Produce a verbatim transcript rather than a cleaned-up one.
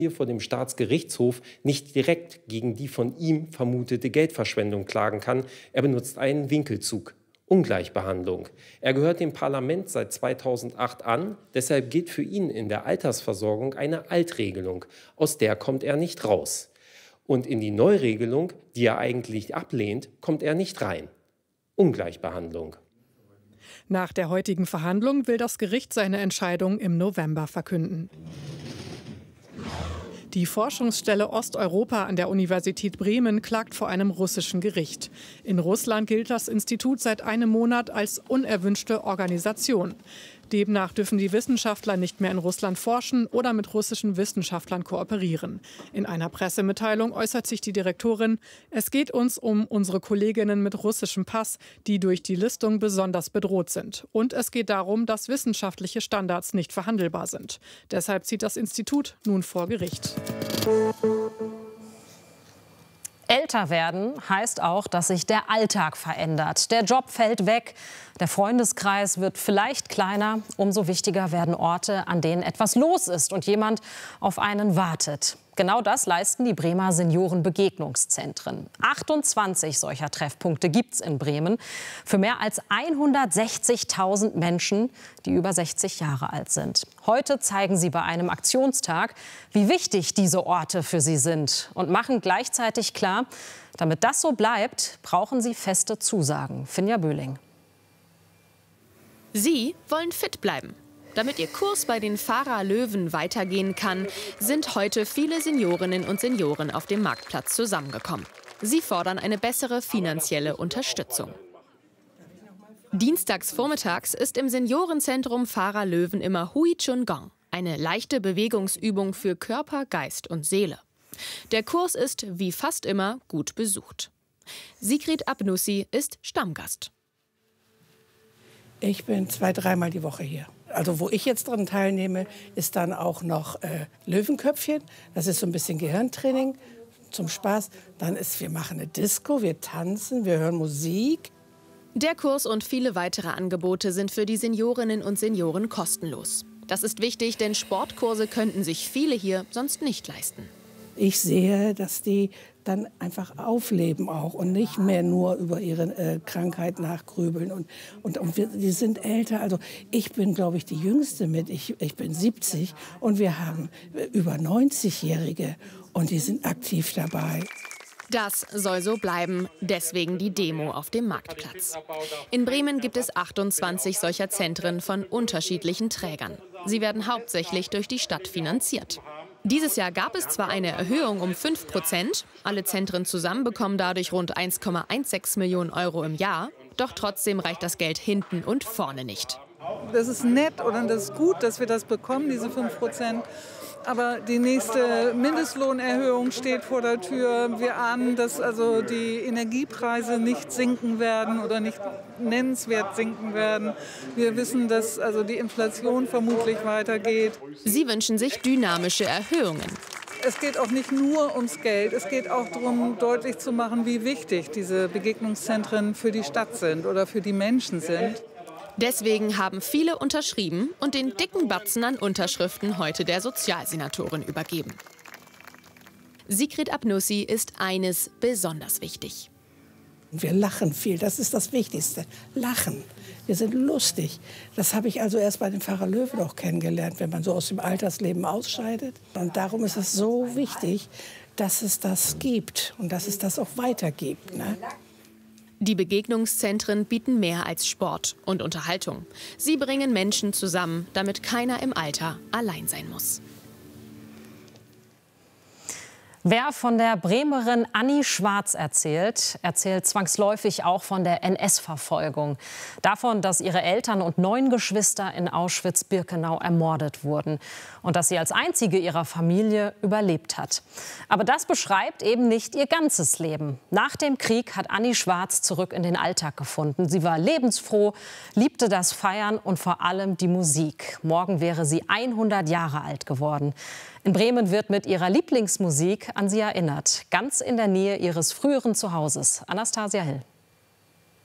hier vor dem Staatsgerichtshof nicht direkt gegen die von ihm vermutete Geldverschwendung klagen kann. Er benutzt einen Winkelzug. Ungleichbehandlung. Er gehört dem Parlament seit zweitausendacht an, deshalb gilt für ihn in der Altersversorgung eine Altregelung. Aus der kommt er nicht raus. Und in die Neuregelung, die er eigentlich ablehnt, kommt er nicht rein. Ungleichbehandlung. Nach der heutigen Verhandlung will das Gericht seine Entscheidung im November verkünden. Die Forschungsstelle Osteuropa an der Universität Bremen klagt vor einem russischen Gericht. In Russland gilt das Institut seit einem Monat als unerwünschte Organisation. Demnach dürfen die Wissenschaftler nicht mehr in Russland forschen oder mit russischen Wissenschaftlern kooperieren. In einer Pressemitteilung äußert sich die Direktorin: Es geht uns um unsere Kolleginnen mit russischem Pass, die durch die Listung besonders bedroht sind. Und es geht darum, dass wissenschaftliche Standards nicht verhandelbar sind. Deshalb zieht das Institut nun vor Gericht. Älter werden heißt auch, dass sich der Alltag verändert. Der Job fällt weg, der Freundeskreis wird vielleicht kleiner. Umso wichtiger werden Orte, an denen etwas los ist und jemand auf einen wartet. Genau das leisten die Bremer Seniorenbegegnungszentren. achtundzwanzig solcher Treffpunkte gibt es in Bremen für mehr als hundertsechzigtausend Menschen, die über sechzig Jahre alt sind. Heute zeigen sie bei einem Aktionstag, wie wichtig diese Orte für sie sind und machen gleichzeitig klar, damit das so bleibt, brauchen sie feste Zusagen. Finja Böhling. Sie wollen fit bleiben. Damit ihr Kurs bei den Fahrer Löwen weitergehen kann, sind heute viele Seniorinnen und Senioren auf dem Marktplatz zusammengekommen. Sie fordern eine bessere finanzielle Unterstützung. Dienstags vormittags ist im Seniorenzentrum Fahrer Löwen immer Hui Chun Gong, eine leichte Bewegungsübung für Körper, Geist und Seele. Der Kurs ist, wie fast immer, gut besucht. Sigrid Abnussi ist Stammgast. Ich bin zwei-, dreimal die Woche hier. Also wo ich jetzt dran teilnehme, ist dann auch noch äh, Löwenköpfchen. Das ist so ein bisschen Gehirntraining zum Spaß. Dann ist, wir machen eine Disco, wir tanzen, wir hören Musik. Der Kurs und viele weitere Angebote sind für die Seniorinnen und Senioren kostenlos. Das ist wichtig, denn Sportkurse könnten sich viele hier sonst nicht leisten. Ich sehe, dass die dann einfach aufleben auch und nicht mehr nur über ihre äh, Krankheit nachgrübeln. Und, und, und wir, die sind älter. Also ich bin, glaube ich, die Jüngste mit. Ich, ich bin siebzig und wir haben über neunzigjährige und die sind aktiv dabei. Das soll so bleiben, deswegen die Demo auf dem Marktplatz. In Bremen gibt es achtundzwanzig solcher Zentren von unterschiedlichen Trägern. Sie werden hauptsächlich durch die Stadt finanziert. Dieses Jahr gab es zwar eine Erhöhung um fünf Prozent, alle Zentren zusammen bekommen dadurch rund eins Komma sechzehn Millionen Euro im Jahr, doch trotzdem reicht das Geld hinten und vorne nicht. Das ist nett oder das ist gut, dass wir das bekommen, diese fünf Prozent. Aber die nächste Mindestlohnerhöhung steht vor der Tür. Wir ahnen, dass also die Energiepreise nicht sinken werden oder nicht nennenswert sinken werden. Wir wissen, dass also die Inflation vermutlich weitergeht. Sie wünschen sich dynamische Erhöhungen. Es geht auch nicht nur ums Geld. Es geht auch darum, deutlich zu machen, wie wichtig diese Begegnungszentren für die Stadt sind oder für die Menschen sind. Deswegen haben viele unterschrieben und den dicken Batzen an Unterschriften heute der Sozialsenatorin übergeben. Sigrid Abnussi ist eines besonders wichtig. Wir lachen viel, das ist das Wichtigste. Lachen. Wir sind lustig. Das habe ich also erst bei den Pfarrer Löwen auch kennengelernt, wenn man so aus dem Altersleben ausscheidet. Und darum ist es so wichtig, dass es das gibt und dass es das auch weitergibt, ne? Die Begegnungszentren bieten mehr als Sport und Unterhaltung. Sie bringen Menschen zusammen, damit keiner im Alter allein sein muss. Wer von der Bremerin Annie Schwarz erzählt, erzählt zwangsläufig auch von der N S-Verfolgung. Davon, dass ihre Eltern und neun Geschwister in Auschwitz-Birkenau ermordet wurden und dass sie als einzige ihrer Familie überlebt hat. Aber das beschreibt eben nicht ihr ganzes Leben. Nach dem Krieg hat Annie Schwarz zurück in den Alltag gefunden. Sie war lebensfroh, liebte das Feiern und vor allem die Musik. Morgen wäre sie hundert Jahre alt geworden. In Bremen wird mit ihrer Lieblingsmusik an sie erinnert, ganz in der Nähe ihres früheren Zuhauses. Anastasia Hill.